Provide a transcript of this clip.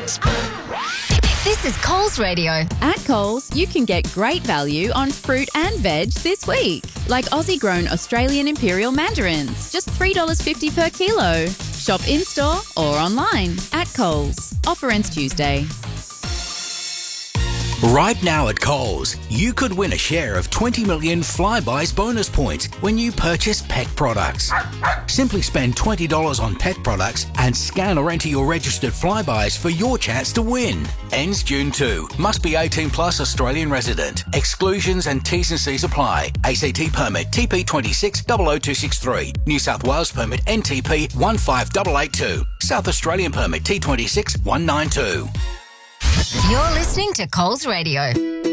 This is Coles Radio. At Coles, you can get great value on fruit and veg this week. Like Aussie-grown Australian Imperial Mandarins, just $3.50 per kilo. Shop in-store or online at Coles. Offer ends Tuesday. Right now at Coles, you could win a share of 20 million Flybuys bonus points when you purchase pet products. Simply spend $20 on pet products and scan or enter your registered Flybuys for your chance to win. Ends June 2. Must be 18 plus Australian resident. Exclusions and T's and C's apply. ACT permit TP26 00263. New South Wales permit NTP 15882. South Australian permit T26 192. You're listening to Coles Radio.